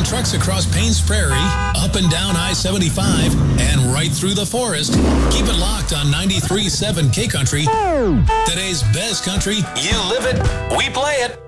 Moving trucks across Paynes Prairie, up and down I-75, and right through the forest. Keep it locked on 93.7 K Country. Today's best country. You live it, we play it.